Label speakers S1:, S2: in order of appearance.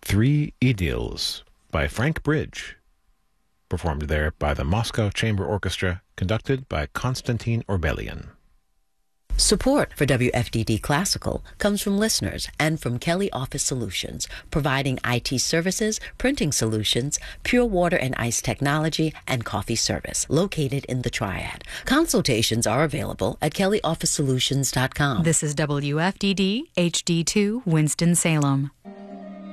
S1: Three Idylls by Frank Bridge, performed there by the Moscow Chamber Orchestra, conducted by Konstantin Orbelian.
S2: Support for WFDD Classical comes from listeners and from Kelly Office Solutions, providing IT services, printing solutions, pure water and ice technology, and coffee service, located in the Triad. Consultations are available at kellyofficesolutions.com.
S3: This is WFDD HD2 Winston-Salem.